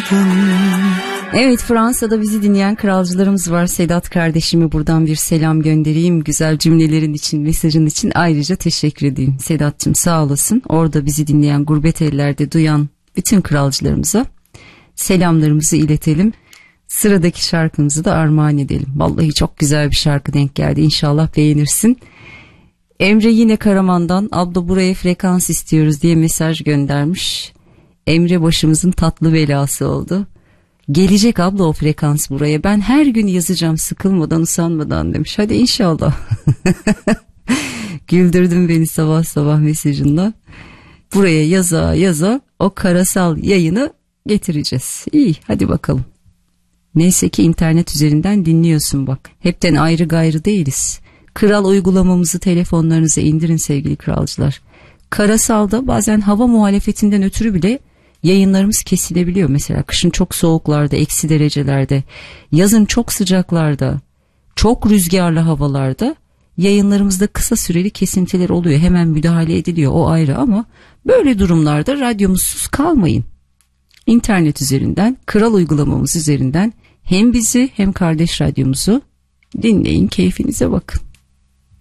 Evet, Fransa'da bizi dinleyen kralcılarımız var. Sedat kardeşime buradan bir selam göndereyim. Güzel cümlelerin için, mesajın için ayrıca teşekkür edeyim. Sedat'cığım sağ olasın. Orada bizi dinleyen, gurbet ellerde duyan bütün kralcılarımıza selamlarımızı iletelim. Sıradaki şarkımızı da armağan edelim. Vallahi çok güzel bir şarkı denk geldi. İnşallah beğenirsin. Emre yine Karaman'dan abla buraya frekans istiyoruz diye mesaj göndermiş. Emre başımızın tatlı belası oldu. Gelecek abla o frekans buraya. Ben her gün yazacağım sıkılmadan usanmadan demiş. Hadi inşallah. Güldürdün beni sabah sabah mesajınla. Buraya yaza yaza o karasal yayını getireceğiz. İyi, hadi bakalım. Neyse ki internet üzerinden dinliyorsun bak. Hepten ayrı gayrı değiliz. Kral uygulamamızı telefonlarınıza indirin sevgili kralcılar. Karasalda bazen hava muhalefetinden ötürü bile yayınlarımız kesilebiliyor. Mesela kışın çok soğuklarda, eksi derecelerde, yazın çok sıcaklarda, çok rüzgarlı havalarda yayınlarımızda kısa süreli kesintiler oluyor. Hemen müdahale ediliyor, o ayrı, ama böyle durumlarda radyomuzsuz kalmayın. İnternet üzerinden, kral uygulamamız üzerinden hem bizi hem kardeş radyomuzu dinleyin, keyfinize bakın.